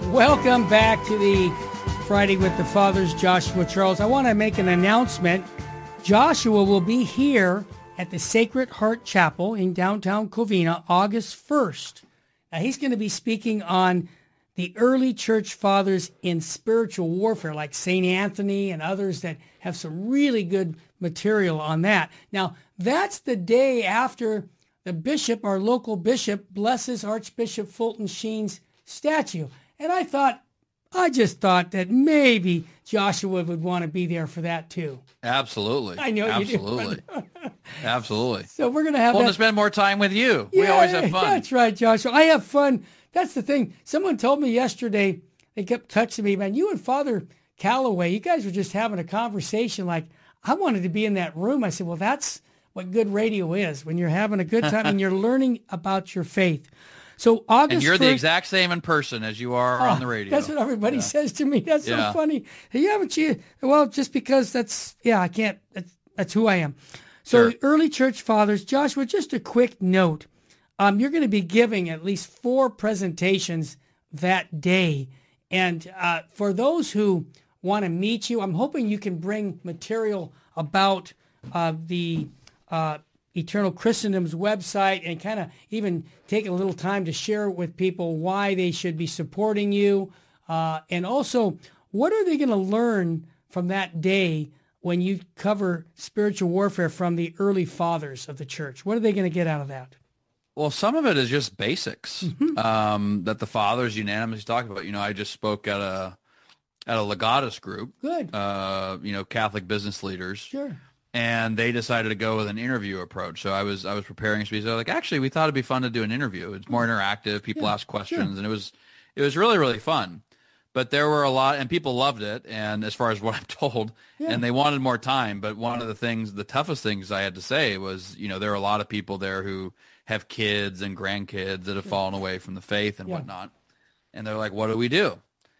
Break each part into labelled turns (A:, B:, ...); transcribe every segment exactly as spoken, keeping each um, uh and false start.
A: Welcome back to the Friday with the Fathers, Joshua Charles. I want to make an announcement. Joshua will be here at the Sacred Heart Chapel in downtown Covina August first. Now, he's going to be speaking on the early church fathers in spiritual warfare, like Saint Anthony and others that have some really good material on that. Now, that's the day after the bishop, our local bishop, blesses Archbishop Fulton Sheen's statue. And I thought, I just thought that maybe Joshua would want to be there for that too.
B: Absolutely.
A: I know
B: Absolutely.
A: you do.
B: Absolutely.
A: So we're going to have
B: Want
A: that.
B: to spend more time with you.
A: Yeah,
B: we always have fun.
A: That's right, Joshua. I have fun. That's the thing. Someone told me yesterday, they kept touching me, man, you and Father Calloway, you guys were just having a conversation like, I wanted to be in that room. I said, well, that's what good radio is, when you're having a good time and you're learning about your faith. So August
B: And you're
A: first,
B: the exact same in person as you are
A: oh,
B: on the radio.
A: That's what everybody
B: yeah.
A: says to me. That's
B: Yeah.
A: so funny. You haven't you? Well, just because that's, yeah, I can't, that's, that's who I am. So
B: Sure.
A: early church fathers, Joshua, just a quick note. Um, you're going to be giving at least four presentations that day. And uh, for those who want to meet you, I'm hoping you can bring material about uh, the uh, Eternal Christendom's website and kind of even take a little time to share with people why they should be supporting you. Uh, and also, what are they going to learn from that day when you cover spiritual warfare from the early fathers of the church? What are they going to get out of that?
B: Well, some of it is just basics mm-hmm. um, that the fathers unanimously talk about. You know, I just spoke at a at a Legatus group.
A: Good.
B: Uh, you know, Catholic business leaders.
A: Sure.
B: And they decided to go with an interview approach. So I was I was preparing a speech. I was like, actually, we thought it'd be fun to do an interview. It's more interactive. People
A: yeah,
B: ask questions,
A: sure.
B: and it was it was really really fun. But there were a lot, and people loved it. And as far as what I'm told, yeah. and they wanted more time. But one of the things, the toughest things I had to say was, you know, there are a lot of people there who have kids and grandkids that have sure. fallen away from the faith and yeah. whatnot. And they're like, what do we do?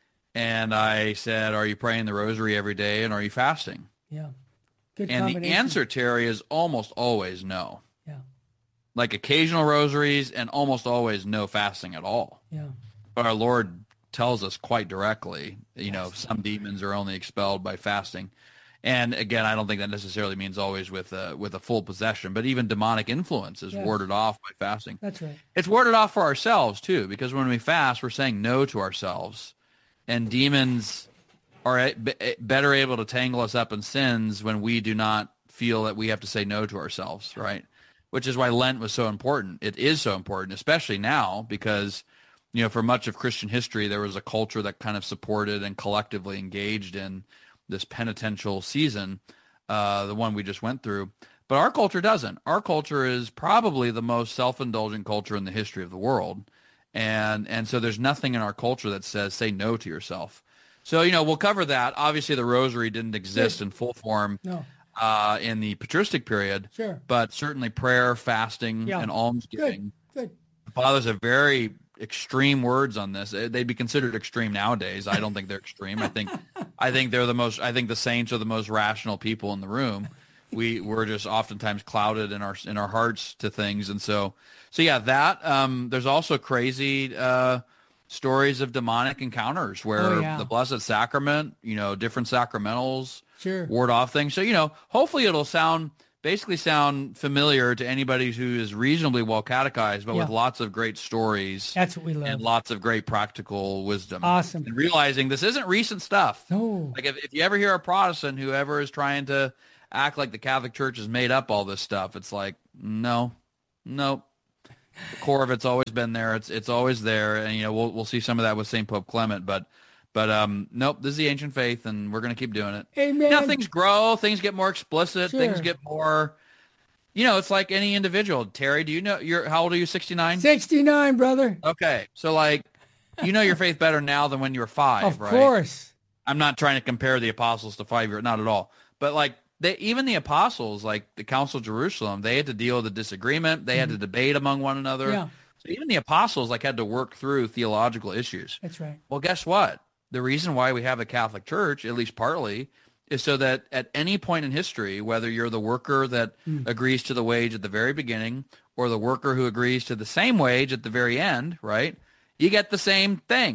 B: And I said, are you praying the rosary every day, and are you fasting?
A: Yeah. Good
B: and the answer, Terry, is almost always no.
A: Yeah.
B: Like occasional rosaries and almost always no fasting at all.
A: Yeah.
B: But our Lord tells us quite directly, you know, some demons are only expelled by fasting. And again, I don't think that necessarily means always with a, with a full possession, but even demonic influence is yes. warded off by fasting.
A: That's right.
B: It's warded off for ourselves too, because when we fast, we're saying no to ourselves, and demons are better able to tangle us up in sins when we do not feel that we have to say no to ourselves, right? Which is why Lent was so important. It is so important, especially now, because, you know, for much of Christian history, there was a culture that kind of supported and collectively engaged in this penitential season, uh, the one we just went through. But our culture doesn't. Our culture is probably the most self-indulgent culture in the history of the world. And and so there's nothing in our culture that says, say no to yourself. So, you know, we'll cover that. Obviously, the rosary didn't exist
A: Good.
B: in full form
A: no.
B: uh, in the patristic period.
A: Sure.
B: But certainly prayer, fasting,
A: yeah.
B: and almsgiving.
A: Good. Good.
B: The fathers have very extreme words on this. They'd be considered extreme nowadays. I don't think they're extreme. I think I think they're the most. I think the saints are the most rational people in the room. We we're just oftentimes clouded in our in our hearts to things, and so so yeah. That um, there's also crazy. Uh, stories of demonic encounters where
A: oh, yeah.
B: the Blessed Sacrament, you know, different sacramentals
A: sure.
B: ward off things. So, you know, hopefully it'll sound, basically sound familiar to anybody who is reasonably well catechized, but
A: yeah.
B: with lots of great stories.
A: That's what we love.
B: And lots of great practical wisdom.
A: Awesome.
B: And realizing this isn't recent stuff.
A: No.
B: Like if, if you ever hear a Protestant who ever is trying to act like the Catholic Church has made up all this stuff, it's like, no, nope. The core of it's always been there. It's it's always there, and you know we'll we'll see some of that with Saint Pope Clement. But but um nope, this is the ancient faith, and we're going to keep doing it.
A: Amen.
B: Now things grow, things get more explicit,
A: sure.
B: things get more. You know, it's like any individual. Terry, do you know you're how old are you? sixty-nine.
A: sixty-nine, brother.
B: Okay, so like you know your faith better now than when you were five,
A: of
B: right?
A: Of course.
B: I'm not trying to compare the apostles to five year, not at all. But like. They, even the apostles, like the Council of Jerusalem, they had to deal with the disagreement. They mm-hmm. had to debate among one another.
A: Yeah.
B: So even the apostles like had to work through theological issues.
A: That's right.
B: Well, guess what? The reason why we have a Catholic Church, at least partly, is so that at any point in history, whether you're the worker that mm. agrees to the wage at the very beginning or the worker who agrees to the same wage at the very end, right, you get the same thing.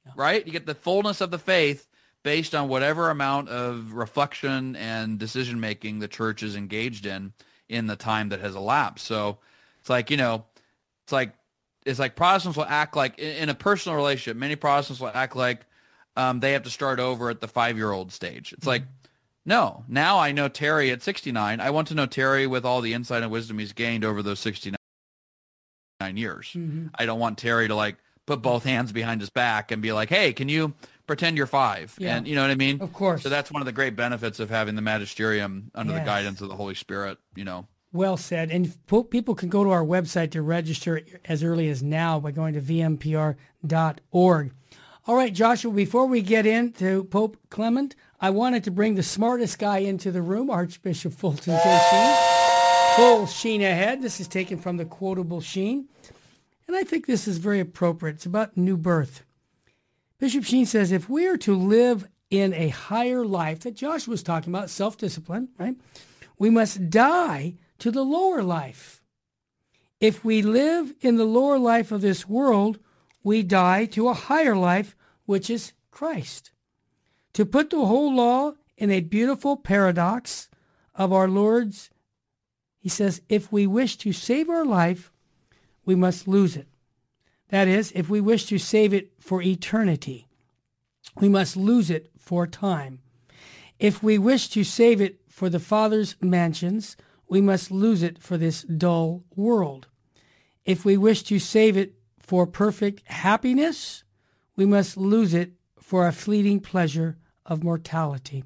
B: right? You get the fullness of the faith based on whatever amount of reflection and decision-making the church is engaged in in the time that has elapsed. So it's like, you know, it's like, it's like Protestants will act like, in, in a personal relationship, many Protestants will act like um, they have to start over at the five-year-old stage. It's mm-hmm. like, no, now I know Terry at sixty-nine. I want to know Terry with all the insight and wisdom he's gained over those sixty-nine years. Mm-hmm. I don't want Terry to like put both hands behind his back and be like, hey, can you pretend you're five?
A: Yeah.
B: And you know what I mean?
A: Of course.
B: So that's one of the great benefits of having the magisterium under yes. the guidance of the Holy Spirit, you know.
A: Well said. And people can go to our website to register as early as now by going to v m p r dot org. All right, Joshua, before we get into Pope Clement, I wanted to bring the smartest guy into the room, Archbishop Fulton J. Sheen. Full Sheen ahead. This is taken from the Quotable Sheen. And I think this is very appropriate. It's about new birth. Bishop Sheen says, if we are to live in a higher life that Joshua was talking about, self-discipline, right? We must die to the lower life. If we live in the lower life of this world, we die to a higher life, which is Christ. To put the whole law in a beautiful paradox of our Lord's, he says, if we wish to save our life, we must lose it. That is, if we wish to save it for eternity, we must lose it for time. If we wish to save it for the Father's mansions, we must lose it for this dull world. If we wish to save it for perfect happiness, we must lose it for a fleeting pleasure of mortality.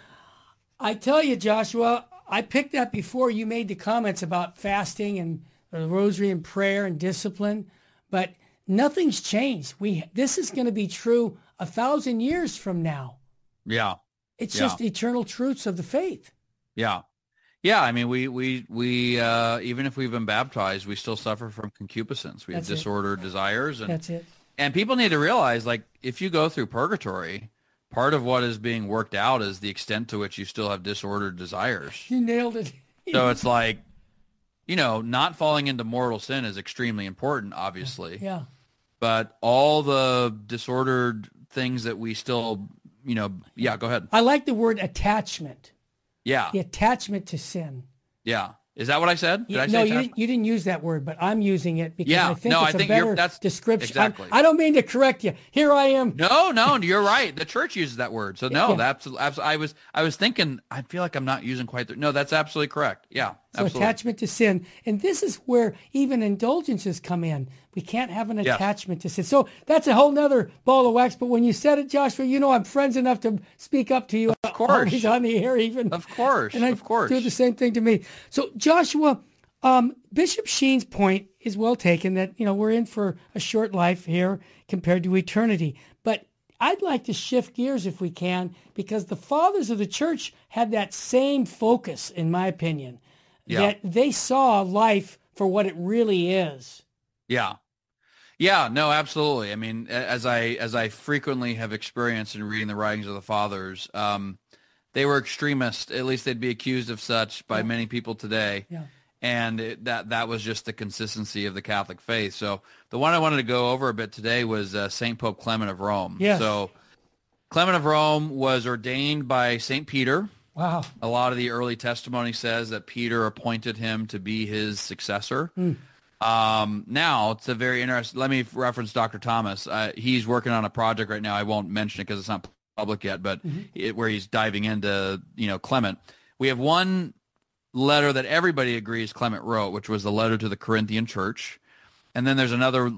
A: I tell you, Joshua, I picked up before you made the comments about fasting and the rosary and prayer and discipline, but nothing's changed. We this is going to be true a thousand years from now.
B: Yeah.
A: It's
B: yeah.
A: just eternal truths of the faith.
B: Yeah. Yeah, I mean, we, we, we uh, even if we've been baptized, we still suffer from concupiscence. We
A: That's
B: have disordered
A: it.
B: desires. And,
A: That's it.
B: And people need to realize, like, if you go through purgatory, part of what is being worked out is the extent to which you still have disordered desires.
A: You nailed it.
B: So it's like, you know, not falling into mortal sin is extremely important, obviously.
A: Yeah.
B: But all the disordered things that we still, you know, yeah, go ahead.
A: I like the word attachment.
B: Yeah.
A: The attachment to sin.
B: Yeah. Is that what I said? Did
A: you,
B: I say
A: no,
B: attachment?
A: you didn't, you didn't use that word, but I'm using it because
B: yeah.
A: I think
B: no,
A: it's
B: I think
A: a better
B: that's,
A: description.
B: Exactly.
A: I, I don't mean to correct you. Here I am.
B: No, no, you're right. The church uses that word. So no,
A: yeah.
B: that's absolutely. I was, I was thinking. I feel like I'm not using quite the. No, that's absolutely correct. Yeah,
A: so
B: absolutely.
A: Attachment to sin, and this is where even indulgences come in. We can't have an
B: Yes.
A: attachment to sin. So that's a whole nother ball of wax. But when you said it, Joshua, you know I'm friends enough to speak up to you.
B: Of course,
A: always on the air, even.
B: Of course,
A: and I
B: of course.
A: do the same thing to me. So Joshua, um, Bishop Sheen's point is well taken. That you know we're in for a short life here compared to eternity, but I'd like to shift gears if we can, because the fathers of the church had that same focus, in my opinion,
B: yeah.
A: that they saw life for what it really is.
B: Yeah. Yeah, no, absolutely. I mean, as I as I frequently have experienced in reading the writings of the fathers, um, they were extremists. At least they'd be accused of such by yeah. many people today.
A: Yeah.
B: And it, that that was just the consistency of the Catholic faith. So the one I wanted to go over a bit today was uh, Saint Pope Clement of Rome.
A: Yes.
B: So Clement of Rome was ordained by Saint Peter.
A: Wow.
B: A lot of the early testimony says that Peter appointed him to be his successor. Mm. Um, now, it's a very interesting, let me reference Doctor Thomas. Uh, he's working on a project right now. I won't mention it because it's not public yet, but mm-hmm. it, where he's diving into, you know, Clement. We have one letter that everybody agrees Clement wrote, which was the letter to the Corinthian church. And then there's another